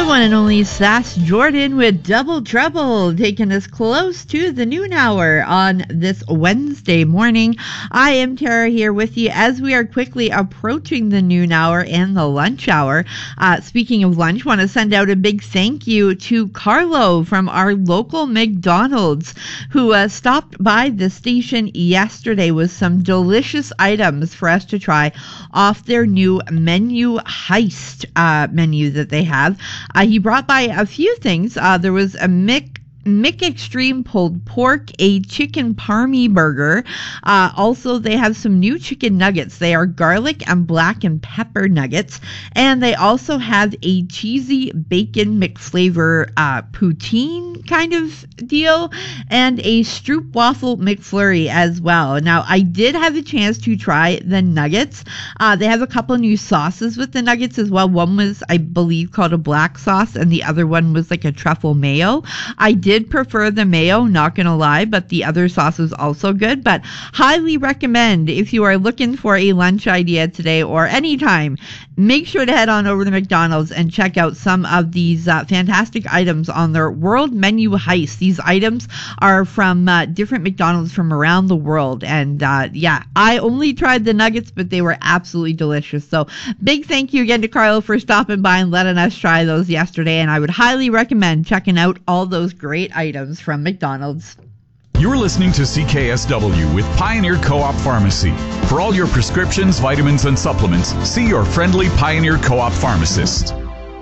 The one and only Sass Jordan with Double Trouble, taking us close to the noon hour on this Wednesday morning. I am Tara here with you as we are quickly approaching the noon hour and the lunch hour. Speaking of lunch, want to send out a big thank you to Carlo from our local McDonald's, who stopped by the station yesterday with some delicious items for us to try off their new menu heist menu that they have. He brought by a few things. There was a Mick Extreme pulled pork, a chicken parmy burger. Also, they have some new chicken nuggets. They are garlic and black and pepper nuggets. And they also have a cheesy bacon McFlavor poutine kind of deal, and a Stroop waffle McFlurry as well. Now, I did have a chance to try the nuggets. They have a couple new sauces with the nuggets as well. One was, I believe, called a black sauce, and the other one was like a truffle mayo. I did prefer the mayo, not gonna lie, but the other sauce was also good. But highly recommend, if you are looking for a lunch idea today or anytime, make sure to head on over to McDonald's and check out some of these fantastic items on their World Menu Heist. These items are from different McDonald's from around the world, and I only tried the nuggets, but they were absolutely delicious. So big thank you again to Carlo for stopping by and letting us try those yesterday, and I would highly recommend checking out all those great items from McDonald's. You're listening to CKSW with Pioneer Co-op Pharmacy. For all your prescriptions, vitamins, and supplements, see your friendly Pioneer Co-op pharmacist.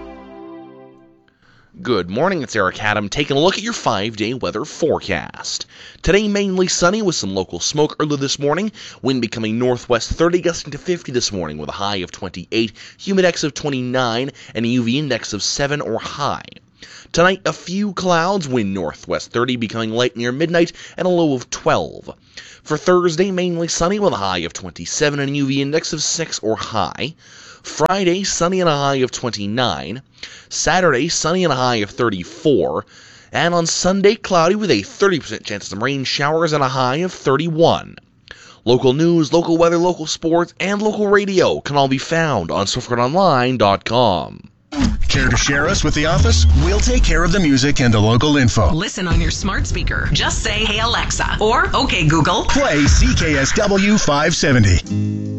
Good morning, it's Eric Adam taking a look at your 5-day weather forecast. Today mainly sunny with some local smoke early this morning, wind becoming northwest 30 gusting to 50 this morning with a high of 28, humidex of 29, and a UV index of 7 or high. Tonight, a few clouds, wind northwest 30 becoming light near midnight, and a low of 12. For Thursday, mainly sunny with a high of 27 and a UV index of 6 or high. Friday, sunny and a high of 29. Saturday, sunny and a high of 34. And on Sunday, cloudy with a 30% chance of some rain showers and a high of 31. Local news, local weather, local sports, and local radio can all be found on SwiftCurrentOnline.com. Care to share us with the office? We'll take care of the music and the local info. Listen on your smart speaker. Just say, "Hey Alexa," or "Okay Google." Play CKSW 570.